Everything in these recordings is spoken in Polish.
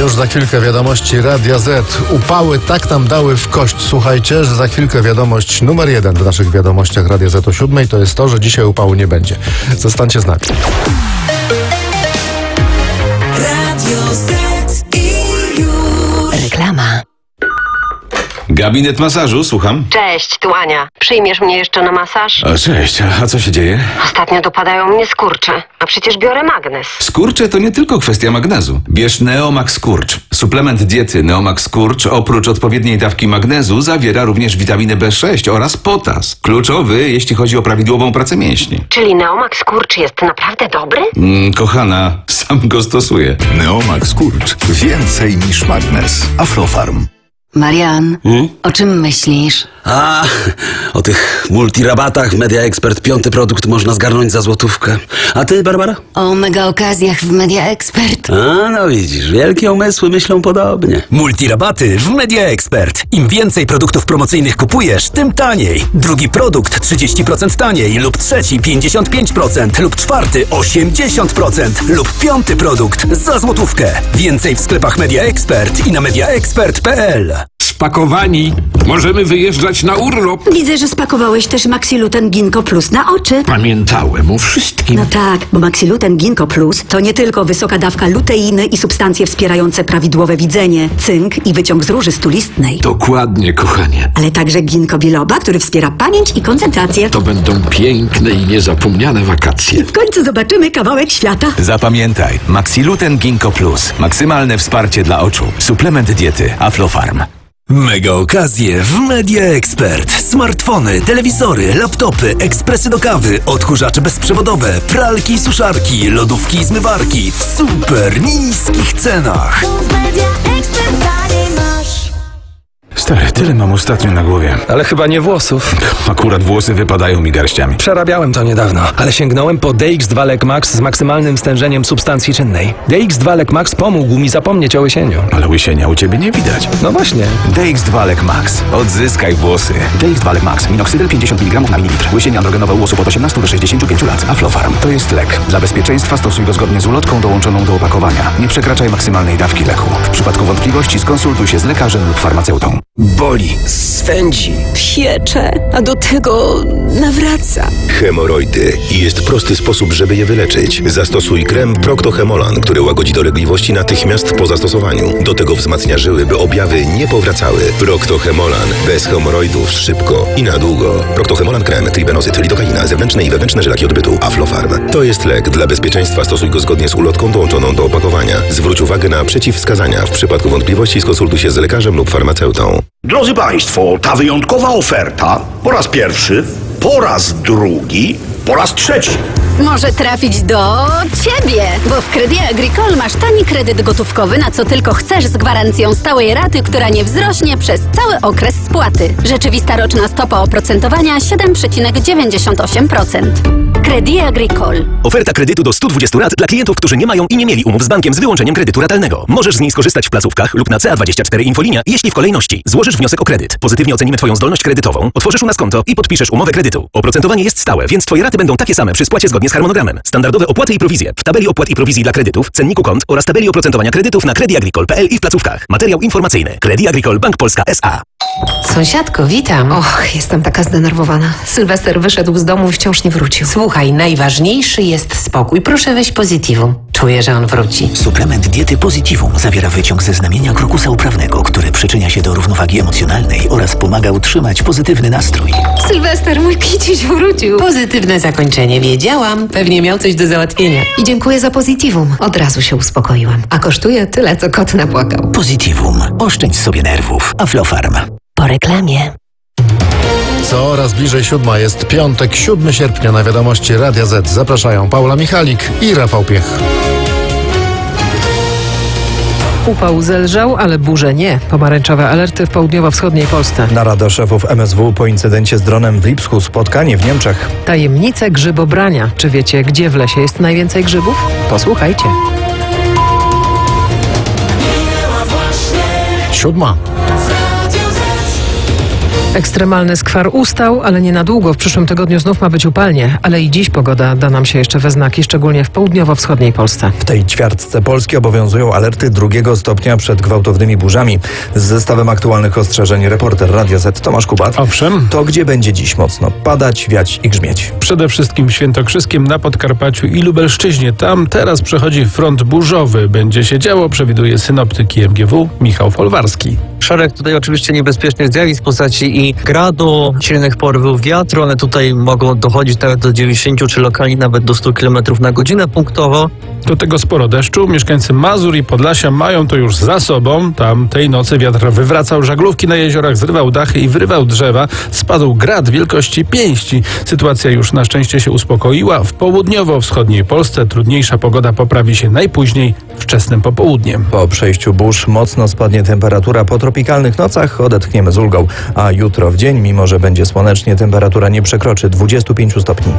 Już za chwilkę wiadomości Radia Z. Upały tak nam dały w kość, słuchajcie, że za chwilkę wiadomość numer 1 w naszych wiadomościach Radia Z o 7 to jest to, że dzisiaj upału nie będzie. Zostańcie z nami. Radio Z i już. Reklama. Gabinet masażu, słucham. Cześć, tu Ania. Przyjmiesz mnie jeszcze na masaż? Cześć, a co się dzieje? Ostatnio dopadają mnie skurcze, a przecież biorę magnes. Skurcze to nie tylko kwestia magnezu. Bierz Neomax Skurcz. Suplement diety Neomax Skurcz oprócz odpowiedniej dawki magnezu zawiera również witaminę B6 oraz potas. Kluczowy, jeśli chodzi o prawidłową pracę mięśni. Czyli Neomax Skurcz jest naprawdę dobry? Kochana, sam go stosuję. Neomax Skurcz. Więcej niż magnes. Aflofarm. Marian, o czym myślisz? O tych multirabatach w Media Expert 5. produkt można zgarnąć za złotówkę. A ty, Barbara? O mega okazjach w Media Expert. No widzisz, wielkie umysły myślą podobnie. Multirabaty w Media Expert. Im więcej produktów promocyjnych kupujesz, tym taniej. Drugi produkt 30% taniej lub trzeci 55% lub czwarty 80% lub 5. produkt za złotówkę. Więcej w sklepach Media Expert i na mediaexpert.pl. Spakowani. Możemy wyjeżdżać na urlop. Widzę, że spakowałeś też Maxiluten Ginkgo Plus na oczy. Pamiętałem o wszystkim. No tak, bo Maxiluten Ginkgo Plus to nie tylko wysoka dawka luteiny i substancje wspierające prawidłowe widzenie, cynk i wyciąg z róży stulistnej. Dokładnie, kochanie. Ale także ginkgo biloba, który wspiera pamięć i koncentrację. To będą piękne i niezapomniane wakacje. W końcu zobaczymy kawałek świata. Zapamiętaj, Maxiluten Ginkgo Plus. Maksymalne wsparcie dla oczu. Suplement diety Aflofarm. Mega okazje w Media Expert. Smartfony, telewizory, laptopy, ekspresy do kawy, odkurzacze bezprzewodowe, pralki i suszarki, lodówki i zmywarki w super niskich cenach. Stary, tyle mam ostatnio na głowie. Ale chyba nie włosów. Akurat włosy wypadają mi garściami. Przerabiałem to niedawno, ale sięgnąłem po DX2 Lec Max z maksymalnym stężeniem substancji czynnej. DX2 Lec Max pomógł mi zapomnieć o łysieniu. Ale łysienia u ciebie nie widać. No właśnie. DX2 Lec Max. Odzyskaj włosy. DX2 Lec Max. Minoxydil 50 mg na mililitr. Łysienie androgenowe u osób od 18 do 65 lat. Aflofarm. To jest lek. Dla bezpieczeństwa stosuj go zgodnie z ulotką dołączoną do opakowania. Nie przekraczaj maksymalnej dawki leku. W przypadku wątpliwości skonsultuj się z lekarzem lub farmaceutą. Boli, swędzi, piecze, a do tego nawraca. Hemoroidy. Jest prosty sposób, żeby je wyleczyć. Zastosuj krem Procto-Hemolan, który łagodzi dolegliwości natychmiast po zastosowaniu. Do tego wzmacnia żyły, by objawy nie powracały. Procto-Hemolan. Bez hemoroidów szybko i na długo. Procto-Hemolan krem, tribenozyt, lidokaina, zewnętrzne i wewnętrzne żylaki odbytu. Aflofarm. To jest lek. Dla bezpieczeństwa stosuj go zgodnie z ulotką dołączoną do opakowania. Zwróć uwagę na przeciwwskazania. W przypadku wątpliwości skonsultuj się z lekarzem lub farmaceutą. Drodzy Państwo, ta wyjątkowa oferta po raz pierwszy, po raz drugi, po raz trzeci. Może trafić do Ciebie, bo w Crédit Agricole masz tani kredyt gotówkowy na co tylko chcesz z gwarancją stałej raty, która nie wzrośnie przez cały okres spłaty. Rzeczywista roczna stopa oprocentowania 7,98%. Crédit Agricole. Oferta kredytu do 120 lat dla klientów, którzy nie mają i nie mieli umów z bankiem z wyłączeniem kredytu ratalnego. Możesz z niej skorzystać w placówkach lub na CA24 Infolinia, jeśli w kolejności złożysz wniosek o kredyt. Pozytywnie ocenimy Twoją zdolność kredytową, otworzysz u nas konto i podpiszesz umowę kredytu. Oprocentowanie jest stałe, więc Twoje raty będą takie same przy spłacie zgodnie z harmonogramem. Standardowe opłaty i prowizje w tabeli opłat i prowizji dla kredytów, cenniku kont oraz tabeli oprocentowania kredytów na crediagricole.pl i w placówkach. Materiał informacyjny. Crédit Agricole Bank Polska S.A. Sąsiadko, witam. Jestem taka zdenerwowana. Sylwester wyszedł z domu i wciąż nie wrócił. Słuchaj, najważniejszy jest spokój. Proszę weź Positivum. Czuję, że on wróci. Suplement diety Positivum zawiera wyciąg ze znamienia krokusa uprawnego, który przyczynia się do równowagi emocjonalnej oraz pomaga utrzymać pozytywny nastrój. Sylwester, mój kiciuś wrócił. Pozytywne zakończenie, wiedziałam. Pewnie miał coś do załatwienia. I dziękuję za Positivum. Od razu się uspokoiłam. A kosztuje tyle, co kot napłakał. Positivum. Oszczędź sobie nerwów. Aflofarm. Po reklamie. Coraz bliżej 7 jest piątek, 7 sierpnia na wiadomości Radia Z. Zapraszają Paula Michalik i Rafał Piech. Upał zelżał, ale burze nie. Pomarańczowe alerty w południowo-wschodniej Polsce. Narada szefów MSW po incydencie z dronem w Lipsku, spotkanie w Niemczech. Tajemnice grzybobrania. Czy wiecie, gdzie w lesie jest najwięcej grzybów? Posłuchajcie. 7. Ekstremalny skwar ustał, ale nie na długo. W przyszłym tygodniu znów ma być upalnie, ale i dziś pogoda da nam się jeszcze we znaki, szczególnie w południowo-wschodniej Polsce. W tej ćwiartce Polski obowiązują alerty 2 stopnia przed gwałtownymi burzami. Z zestawem aktualnych ostrzeżeń reporter Radia Z Tomasz Kubat. Owszem. To gdzie będzie dziś mocno padać, wiać i grzmieć? Przede wszystkim w Świętokrzyskiem, na Podkarpaciu i Lubelszczyźnie. Tam teraz przechodzi front burzowy. Będzie się działo, przewiduje synoptyk MGW Michał Folwarski. Szereg tutaj oczywiście niebezpiecznych zjawisk w postaci i gradu, silnych porywów wiatru. One tutaj mogą dochodzić nawet do 90 czy lokalnie nawet do 100 km na godzinę punktowo. Do tego sporo deszczu. Mieszkańcy Mazur i Podlasia mają to już za sobą. Tam tej nocy wiatr wywracał żaglówki na jeziorach, zrywał dachy i wyrywał drzewa. Spadł grad wielkości pięści. Sytuacja już na szczęście się uspokoiła. W południowo-wschodniej Polsce trudniejsza pogoda poprawi się najpóźniej wczesnym popołudniem. Po przejściu burz mocno spadnie temperatura. Po tropikalnych nocach odetchniemy z ulgą, a jutro w dzień, mimo że będzie słonecznie, temperatura nie przekroczy 25 stopni.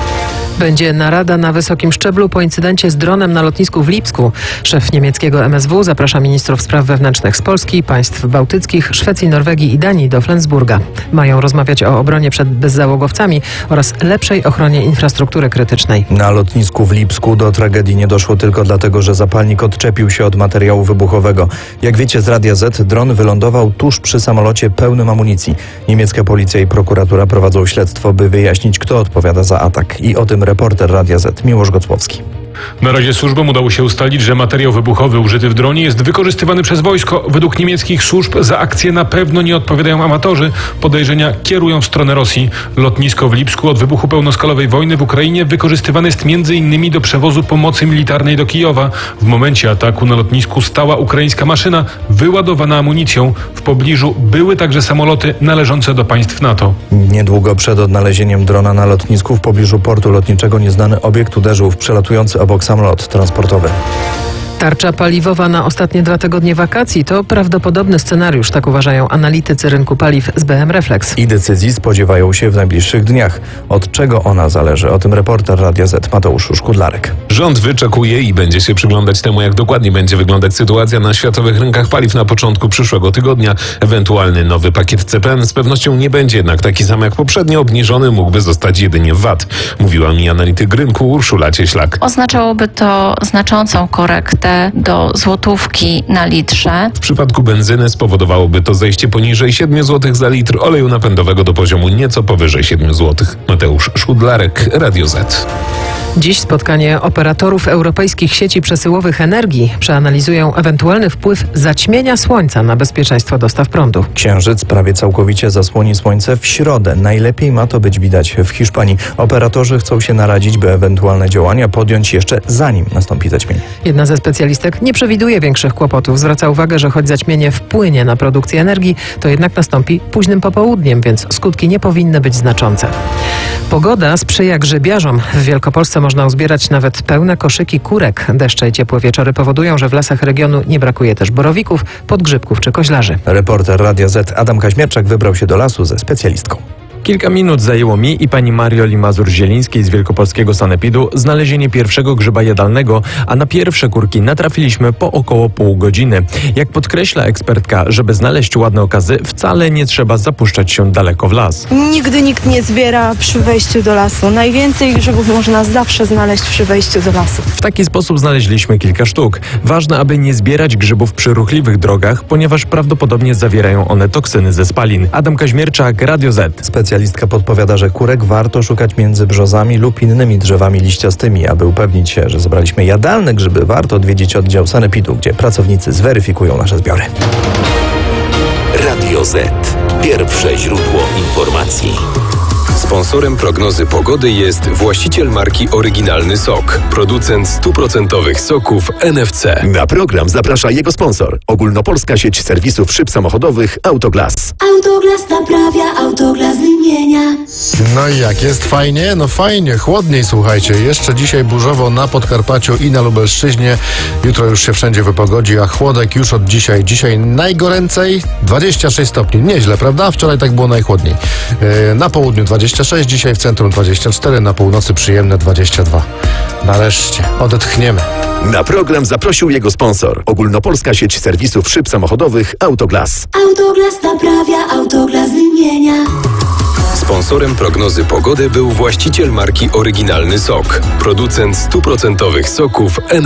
Będzie narada na wysokim szczeblu po incydencie z dronem na lotnisku w Lipsku. Szef niemieckiego MSW zaprasza ministrów spraw wewnętrznych z Polski, państw bałtyckich, Szwecji, Norwegii i Danii do Flensburga. Mają rozmawiać o obronie przed bezzałogowcami oraz lepszej ochronie infrastruktury krytycznej. Na lotnisku w Lipsku do tragedii nie doszło tylko dlatego, że zapalnik odczepił się od materiału wybuchowego. Jak wiecie z Radia Z, dron wylądował tuż przy samolocie pełnym amunicji. Niemiecka policja i prokuratura prowadzą śledztwo, by wyjaśnić, kto odpowiada za atak. I o tym reporter Radia Z Miłosz Gocłowski. Na razie służbom udało się ustalić, że materiał wybuchowy użyty w dronie jest wykorzystywany przez wojsko. Według niemieckich służb za akcję na pewno nie odpowiadają amatorzy. Podejrzenia kierują w stronę Rosji. Lotnisko w Lipsku od wybuchu pełnoskalowej wojny w Ukrainie wykorzystywane jest m.in. do przewozu pomocy militarnej do Kijowa. W momencie ataku na lotnisku stała ukraińska maszyna wyładowana amunicją. W pobliżu były także samoloty należące do państw NATO. Niedługo przed odnalezieniem drona na lotnisku w pobliżu portu lotniczego nieznany obiekt uderzył w przelatujący obok samolot transportowy. Tarcza paliwowa na ostatnie 2 tygodnie wakacji to prawdopodobny scenariusz, tak uważają analitycy rynku paliw z BM Reflex. I decyzji spodziewają się w najbliższych dniach. Od czego ona zależy? O tym reporter Radia Z Mateusz Szkudlarek. Rząd wyczekuje i będzie się przyglądać temu, jak dokładnie będzie wyglądać sytuacja na światowych rynkach paliw na początku przyszłego tygodnia. Ewentualny nowy pakiet CPN z pewnością nie będzie jednak taki sam jak poprzednio. Obniżony mógłby zostać jedynie VAT. Mówiła mi analityk rynku Urszula Cieślak. Oznaczałoby to znaczącą korektę do złotówki na litrze. W przypadku benzyny spowodowałoby to zejście poniżej 7 zł za litr, oleju napędowego do poziomu nieco powyżej 7 zł. Mateusz Szkudlarek, Radio Z. Dziś spotkanie operatorów europejskich sieci przesyłowych energii. Przeanalizują ewentualny wpływ zaćmienia słońca na bezpieczeństwo dostaw prądu. Księżyc prawie całkowicie zasłoni słońce w środę. Najlepiej ma to być widać w Hiszpanii. Operatorzy chcą się naradzić, by ewentualne działania podjąć jeszcze zanim nastąpi zaćmienie. Jedna ze specjalistek nie przewiduje większych kłopotów. Zwraca uwagę, że choć zaćmienie wpłynie na produkcję energii, to jednak nastąpi późnym popołudniem, więc skutki nie powinny być znaczące. Pogoda sprzyja grzybiarzom. W Wielkopolsce można uzbierać nawet pełne koszyki kurek. Deszcze i ciepłe wieczory powodują, że w lasach regionu nie brakuje też borowików, podgrzybków czy koźlarzy. Reporter Radia Z Adam Kaźmierczak wybrał się do lasu ze specjalistką. Kilka minut zajęło mi i pani Marioli Mazur-Zielińskiej z wielkopolskiego sanepidu znalezienie pierwszego grzyba jadalnego, a na pierwsze kurki natrafiliśmy po około pół godziny. Jak podkreśla ekspertka, żeby znaleźć ładne okazy, wcale nie trzeba zapuszczać się daleko w las. Nigdy nikt nie zbiera przy wejściu do lasu. Najwięcej grzybów można zawsze znaleźć przy wejściu do lasu. W taki sposób znaleźliśmy kilka sztuk. Ważne, aby nie zbierać grzybów przy ruchliwych drogach, ponieważ prawdopodobnie zawierają one toksyny ze spalin. Adam Kaźmierczak, Radio Z. Specjalistka podpowiada, że kurek warto szukać między brzozami lub innymi drzewami liściastymi. Aby upewnić się, że zebraliśmy jadalne grzyby, warto odwiedzić oddział sanepidu, gdzie pracownicy zweryfikują nasze zbiory. Radio Z. Pierwsze źródło informacji. Sponsorem prognozy pogody jest właściciel marki Oryginalny Sok, producent 100% soków NFC. Na program zaprasza jego sponsor. Ogólnopolska sieć serwisów szyb samochodowych Autoglas. Autoglas naprawia, Autoglas wymienia. No i jak, jest fajnie? No fajnie, chłodniej, słuchajcie. Jeszcze dzisiaj burzowo na Podkarpaciu i na Lubelszczyźnie. Jutro już się wszędzie wypogodzi, a chłodek już od dzisiaj. Dzisiaj najgoręcej 26 stopni. Nieźle, prawda? Wczoraj tak było najchłodniej. Na południu 26, dzisiaj w centrum 24, na północy przyjemne 22. Nareszcie odetchniemy. Na program zaprosił jego sponsor. Ogólnopolska sieć serwisów szyb samochodowych Autoglas. Autoglas naprawia, Autoglas wymienia. Sponsorem prognozy pogody był właściciel marki Oryginalny Sok, producent 100% soków Energy.